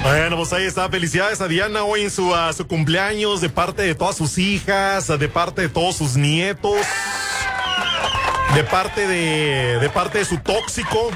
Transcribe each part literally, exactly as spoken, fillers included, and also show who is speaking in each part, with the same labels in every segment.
Speaker 1: Bueno, pues ahí está. Felicidades a Diana hoy en su, uh, su cumpleaños, de parte de todas sus hijas, de parte de todos sus nietos, de parte de, de parte de su tóxico.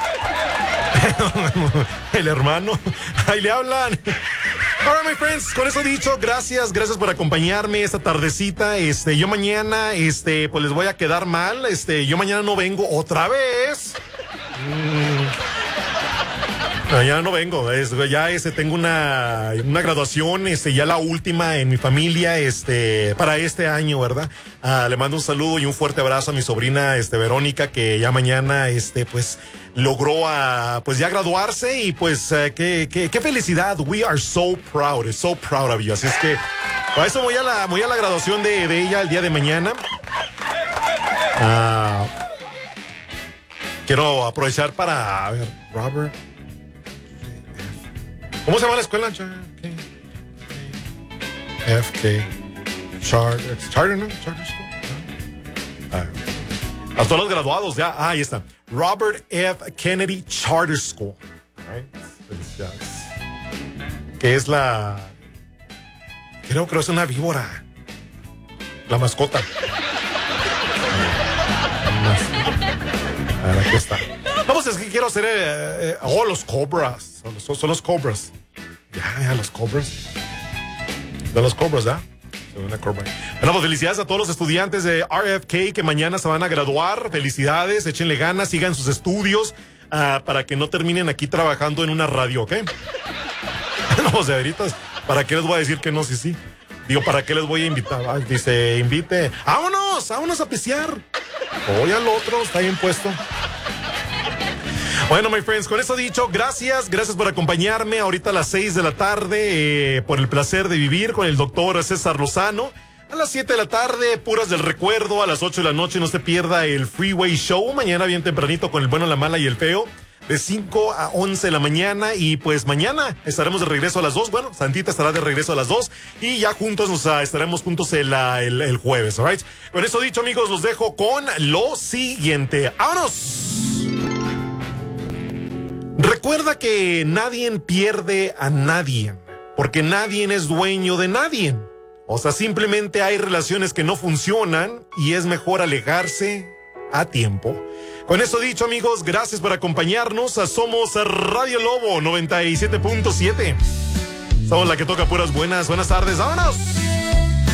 Speaker 1: El hermano. Ahí le hablan. Alright, my friends, con eso dicho, gracias, gracias por acompañarme esta tardecita. Este, yo mañana, este, pues les voy a quedar mal. Este, yo mañana no vengo otra vez. Mm. No, ya no vengo, es, ya este, tengo una, una graduación, este, ya la última en mi familia, este, para este año, ¿verdad? Ah, le mando un saludo y un fuerte abrazo a mi sobrina, este, Verónica, que ya mañana, este, pues, logró, a, pues, ya graduarse y, pues, uh, qué, qué, qué felicidad. We are so proud, so proud of you. Así es que, para eso voy a la, voy a la graduación de, de ella el día de mañana. Ah, quiero aprovechar para, a ver, Robert. ¿Cómo se llama la escuela? F K Charter, Charter, ¿no? Charter School. ¿No? Ah, a todos los graduados ya. Ah, ahí está. Robert F. Kennedy Charter School. Right. Felicidades. Que es la... Creo que es una víbora. La mascota. A ver, aquí está. Vamos, es que quiero hacer... Eh, eh, oh, los cobras. Son los, son los cobras. Ya, ya, los cobras. De los cobras, ¿ah? ¿eh? Una cobra. Bueno, pues felicidades a todos los estudiantes de R F K que mañana se van a graduar. Felicidades, échenle ganas, sigan sus estudios uh, para que no terminen aquí trabajando en una radio, ¿ok? No, o sea, ahorita, ¿para qué les voy a decir que no? Sí, sí. Digo, ¿para qué les voy a invitar? Ay, dice, invite. ¡Vámonos! ¡Vámonos a pisear! Voy al otro, está bien puesto. Bueno, my friends, con eso dicho, gracias, gracias por acompañarme ahorita a las seis de la tarde, eh, por el placer de vivir con el doctor César Lozano. A las siete de la tarde, puras del recuerdo, a las ocho de la noche no se pierda el Freeway Show, mañana bien tempranito con el bueno, la mala y el feo, de cinco a once de la mañana, y pues mañana estaremos de regreso a las dos, bueno, Santita estará de regreso a las dos, y ya juntos nos uh, estaremos juntos el, uh, el, el jueves, alright. Con eso dicho, amigos, los dejo con lo siguiente. ¡Vámonos! Recuerda que nadie pierde a nadie, porque nadie es dueño de nadie. O sea, simplemente hay relaciones que no funcionan y es mejor alejarse a tiempo. Con eso dicho, amigos, gracias por acompañarnos. Somos Radio Lobo noventa y siete punto siete. Somos la que toca puras buenas. Buenas tardes, vámonos.